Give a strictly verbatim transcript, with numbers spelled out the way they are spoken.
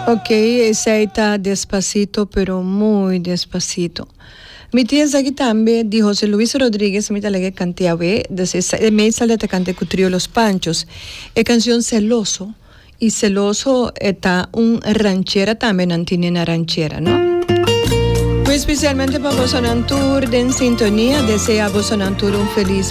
Ok, essa aí tá despacito, pero muy despacito. Mi tía aquí también de José Luis Rodríguez, mi tía que cante a ver, de me sale te cante con trío Los Panchos. Es canción Celoso, y Celoso está un ranchera también, antinena ranchera, ¿no? Pues especialmente para Bosonantur, de en sintonía, desea a Bosonantur un feliz